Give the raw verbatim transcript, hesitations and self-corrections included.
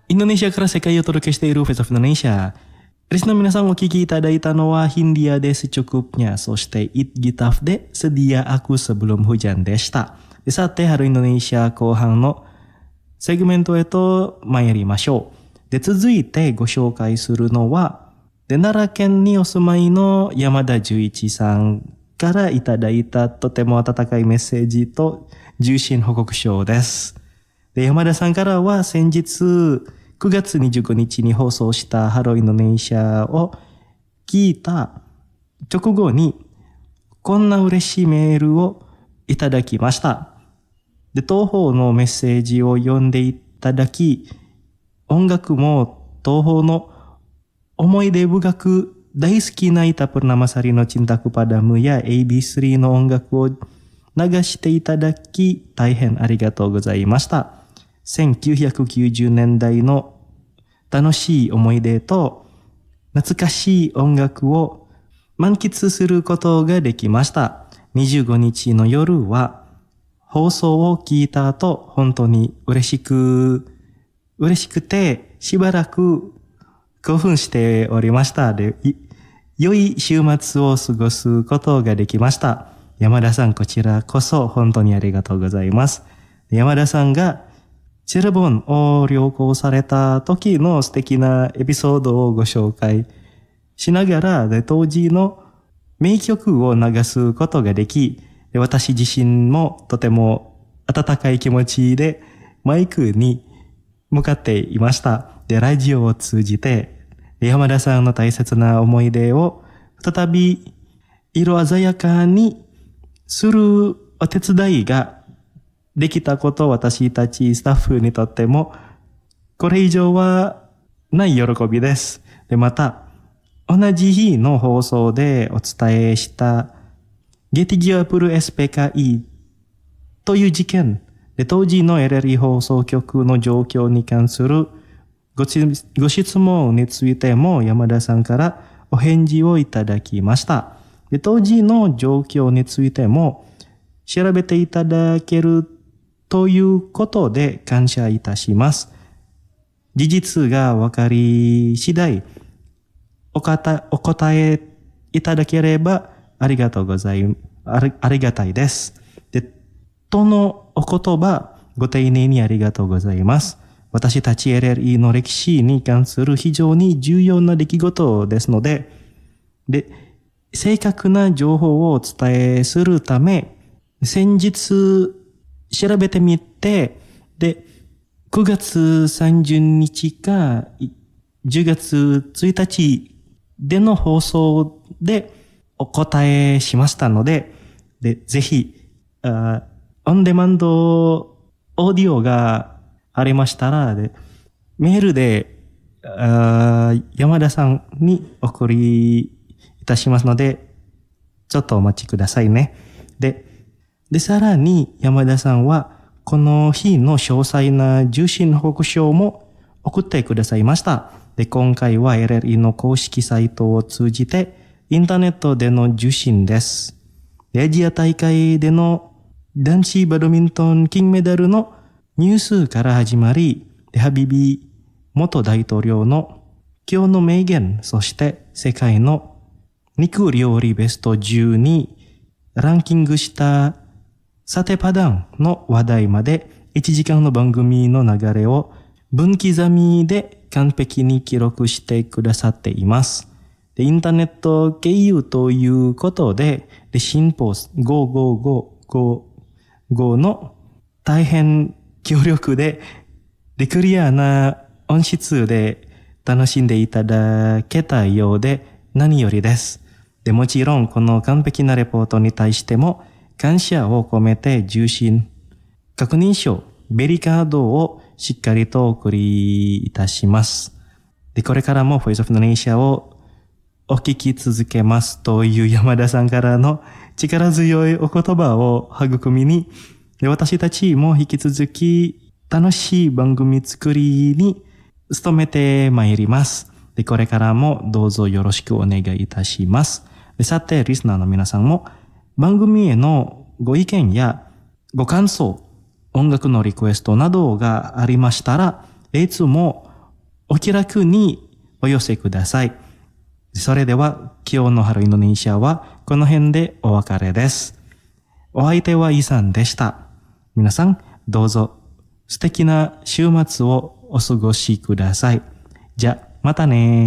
インドネシアから世界をお届けしているフェイスオフインドネシア。リスナーの皆さんお聞きいただいたのはヒンディアでsecukupnya, そして Eat Gitaf で Sedia Aku Sebelum Hujan でした。でさて、春インドネシア後半のセグメントへと参りましょう。で、続いてご紹介するのは、で奈良県にお住まいの山田十一さんからいただいたとても温かいメッセージと重心報告書です。で、山田さんからは先日くがつにじゅうごにちに放送したハローインドネシアを聞いた直後にこんな嬉しいメールをいただきました。で、当方のメッセージを読んでいただき、音楽も当方の思い出深く大好きなIta PurnamasariのCinta Kepadamuや エービースリー の音楽を流していただき大変ありがとうございました。せんきゅうひゃくきゅうじゅうねんだいの楽しい思い出と懐かしい音楽を満喫することができました。にじゅうごにちの夜は放送を聞いた後、本当に嬉しく、嬉しくてしばらく興奮しておりました。で、良い週末を過ごすことができました。山田さん、こちらこそ本当にありがとうございます。山田さんがチルボンを旅行された時の素敵なエピソードをご紹介しながら、で当時の名曲を流すことができ、で私自身もとても温かい気持ちでマイクに向かっていました。で、ラジオを通じて、山田さんの大切な思い出を再び色鮮やかにするお手伝いができたこと、私たちスタッフにとってもこれ以上はない喜びです。で、また同じ日の放送でお伝えしたゲティギアプル エスピーケーイー という事件で、当時の エルエルイー 放送局の状況に関するご, ご質問についても山田さんからお返事をいただきました。で、当時の状況についても調べていただけるということで感謝いたします。事実がわかり次第おかた、お答えいただければありがとうございます。あり、ありがたいです。で、とのお言葉、ご丁寧にありがとうございます。私たち エルエルイー の歴史に関する非常に重要な出来事ですので、で、正確な情報をお伝えするため、先日調べてみて、で、くがつさんじゅうにちかじゅうがつついたちでの放送でお答えしましたので、で、ぜひ、あオンデマンドオーディオがありましたら、でメールであ山田さんにお送りいたしますので、ちょっとお待ちくださいね。で、で、さらに山田さんはこの日の詳細な受信報告書も送ってくださいました。で、今回は エルエルイー の公式サイトを通じてインターネットでの受信です。で、アジア大会での男子バドミントン金メダルのニュースから始まり、でハビビ元大統領の今日の名言、そして世界の肉料理ベストじゅうにランキングしたサテパダンの話題までいちじかんの番組の流れを分刻みで完璧に記録してくださっています。で、インターネット経由ということで、で、新ポスごーごーごーごーごーの大変強力で、で、クリアな音質で楽しんでいただけたようで何よりです。で、もちろんこの完璧なレポートに対しても感謝を込めて受信確認書ベリカードをしっかりとお送りいたします。で、これからもフォイスオフインドネシアをお聞き続けますという山田さんからの力強いお言葉を育みに、で、私たちも引き続き楽しい番組作りに努めてまいります。で、これからもどうぞよろしくお願いいたします。で、さて、リスナーの皆さんも番組へのご意見やご感想、音楽のリクエストなどがありましたら、いつもお気楽にお寄せください。それでは今日の春インドネシアはこの辺でお別れです。お相手はイさんでした。皆さんどうぞ素敵な週末をお過ごしください。じゃあまたね。